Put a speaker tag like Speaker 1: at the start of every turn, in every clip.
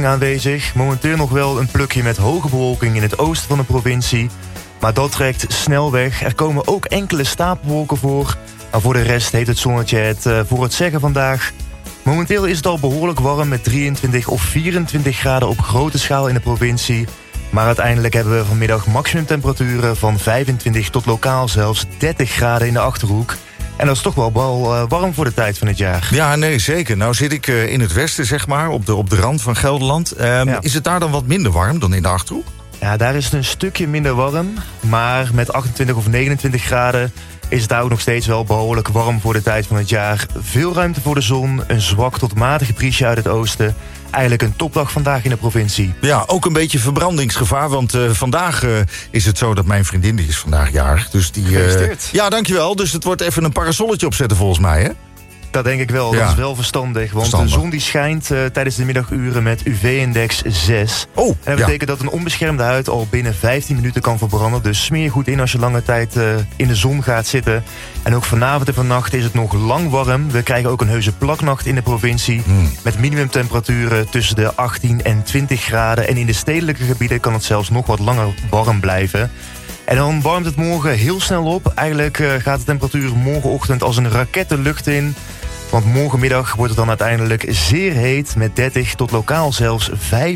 Speaker 1: bewolking aanwezig. Momenteel nog wel een plukje met hoge bewolking in het oosten van de provincie. Maar dat trekt snel weg. Er komen ook enkele stapelwolken voor. Maar voor de rest heeft het zonnetje het voor het zeggen vandaag. Momenteel is het al behoorlijk warm met 23 of 24 graden op grote schaal in de provincie. Maar uiteindelijk hebben we vanmiddag maximumtemperaturen van 25 tot lokaal zelfs 30 graden in de Achterhoek. En dat is toch wel warm voor de tijd van het jaar.
Speaker 2: Ja, nee, zeker. Nou zit ik in het westen, zeg maar, op de rand van Gelderland.
Speaker 1: Ja.
Speaker 2: Is het daar dan wat minder warm dan in de Achterhoek?
Speaker 1: Ja, daar is het een stukje minder warm. Maar met 28 of 29 graden is het daar ook nog steeds wel behoorlijk warm voor de tijd van het jaar. Veel ruimte voor de zon, een zwak tot matige briesje uit het oosten. Eigenlijk een topdag vandaag in de provincie.
Speaker 2: Ja, ook een beetje verbrandingsgevaar, want vandaag is het zo dat mijn vriendin, die is vandaag jarig. Dus die,
Speaker 1: Gefeliciteerd.
Speaker 2: ja, dankjewel. Dus het wordt even een parasolletje opzetten volgens mij, hè?
Speaker 1: Dat denk ik wel,
Speaker 2: Ja.
Speaker 1: dat is wel verstandig. Want
Speaker 2: Verstandig.
Speaker 1: de zon die schijnt tijdens de middaguren met UV-index 6.
Speaker 2: Oh,
Speaker 1: En dat
Speaker 2: ja.
Speaker 1: betekent dat een onbeschermde huid al binnen 15 minuten kan verbranden. Dus smeer je goed in als je lange tijd in de zon gaat zitten. En ook vanavond en vannacht is het nog lang warm. We krijgen ook een heuse plaknacht in de provincie. Met minimumtemperaturen tussen de 18 en 20 graden. En in de stedelijke gebieden kan het zelfs nog wat langer warm blijven. En dan warmt het morgen heel snel op. Eigenlijk gaat de temperatuur morgenochtend als een raket de lucht in. Want morgenmiddag wordt het dan uiteindelijk zeer heet met 30 tot lokaal zelfs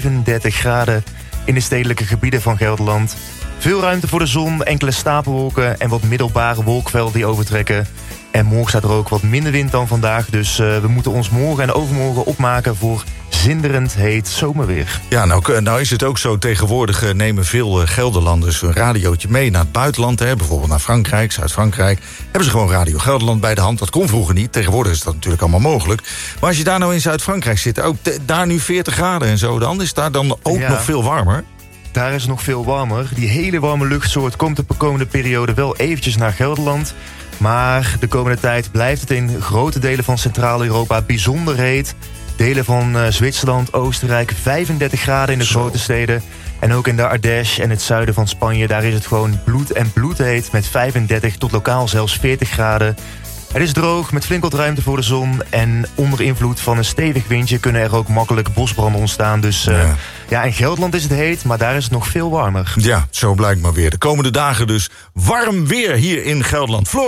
Speaker 1: 35 graden in de stedelijke gebieden van Gelderland. Veel ruimte voor de zon, enkele stapelwolken en wat middelbare wolkvelden die overtrekken. En morgen staat er ook wat minder wind dan vandaag. Dus we moeten ons morgen en overmorgen opmaken voor zinderend heet zomerweer.
Speaker 2: Ja, nou is het ook zo, tegenwoordig nemen veel Gelderlanders een radiootje mee naar het buitenland. Hè, bijvoorbeeld naar Frankrijk, Zuid-Frankrijk. Hebben ze gewoon Radio Gelderland bij de hand. Dat kon vroeger niet, tegenwoordig is dat natuurlijk allemaal mogelijk. Maar als je daar nou in Zuid-Frankrijk zit, ook daar nu 40 graden en zo, dan is daar dan ook nog veel warmer.
Speaker 1: Daar is het nog veel warmer. Die hele warme luchtsoort komt de komende periode wel eventjes naar Gelderland. Maar de komende tijd blijft het in grote delen van Centraal-Europa bijzonder heet. Delen van Zwitserland, Oostenrijk, 35 graden in de grote steden. En ook in de Ardèche en het zuiden van Spanje, daar is het gewoon bloed en bloedheet met 35 tot lokaal zelfs 40 graden. Het is droog met flink wat ruimte voor de zon. En onder invloed van een stevig windje kunnen er ook makkelijk bosbranden ontstaan. Dus ja, in Gelderland is het heet, maar daar is het nog veel warmer.
Speaker 2: Ja, zo blijkt maar weer. De komende dagen dus warm weer hier in Gelderland.